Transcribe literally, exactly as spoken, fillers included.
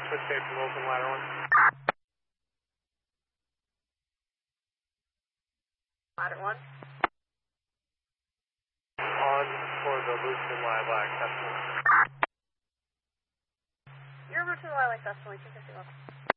switch tape from Wilson ladder one. Ladder one. On for the Lucian Lilac Festival. You're over to the Lilac Festival, two fifty-one.